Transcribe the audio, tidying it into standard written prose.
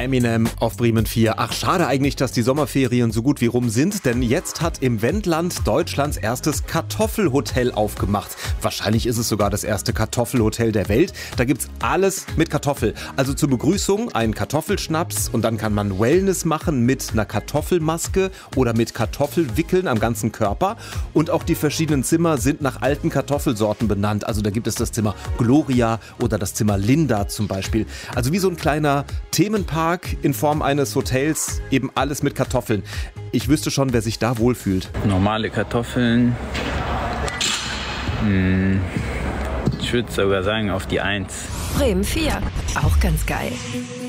Eminem auf Bremen 4. Ach, schade eigentlich, dass die Sommerferien so gut wie rum sind, denn jetzt hat im Wendland Deutschlands erstes Kartoffelhotel aufgemacht. Wahrscheinlich ist es sogar das erste Kartoffelhotel der Welt. Da gibt's alles mit Kartoffel. Also zur Begrüßung ein Kartoffelschnaps und dann kann man Wellness machen mit einer Kartoffelmaske oder mit Kartoffelwickeln am ganzen Körper. Und auch die verschiedenen Zimmer sind nach alten Kartoffelsorten benannt. Also da gibt es das Zimmer Gloria oder das Zimmer Linda zum Beispiel. Also wie so ein kleiner Themenpark in Form eines Hotels, eben alles mit Kartoffeln. Ich wüsste schon, wer sich da wohlfühlt. Normale Kartoffeln. Ich würde sogar sagen auf die 1. Bremen 4, auch ganz geil.